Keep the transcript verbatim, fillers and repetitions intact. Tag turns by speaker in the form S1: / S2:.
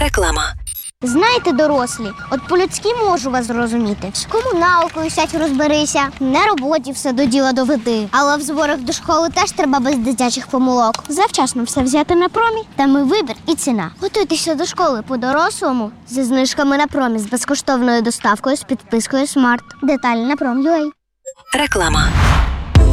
S1: Реклама.
S2: Знаєте, дорослі, от по-людськи можу вас зрозуміти. З комуналкою сядь розберися, на роботі все до діла доведи. Але в зборах до школи теж треба без дитячих помилок. Завчасно все взяти на промі, там і вибір, і ціна. Готуйтеся до школи по-дорослому зі знижками на промі, з безкоштовною доставкою, з підпискою Смарт. Деталі на пром.ua.
S1: Реклама.